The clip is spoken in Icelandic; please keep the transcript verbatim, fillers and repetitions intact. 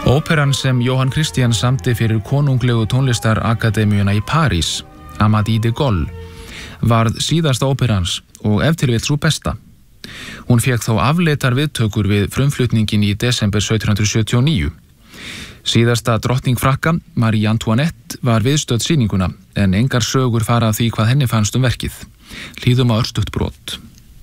Óperan sem Jóhann Christian samdi fyrir konunglegu tónlistarakademíuna í París, Amadís de Gaule, varð síðasta óperans og ef til vill sú besta. Hún fékk þó afleitar viðtökur við frumflutningin í desember sautján hundrað sjötíu og níu. Síðasta drottning Frakka, Marie Antoinette, var viðstödd sýninguna en engar sögur fara af því hvað henni fannst um verkið. Hlýðum á örstutt brot.